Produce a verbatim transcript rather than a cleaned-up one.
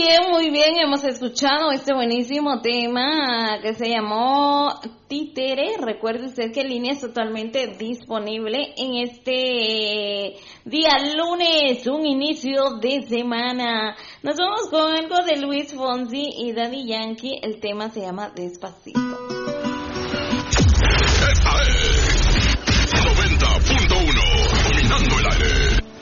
bien, muy bien. Hemos escuchado este buenísimo tema que se llamó Títere. Recuerde usted que en línea es totalmente disponible en este día lunes, un inicio de semana. Nos vamos con algo de Luis Fonsi y Daddy Yankee. El tema se llama Despacito.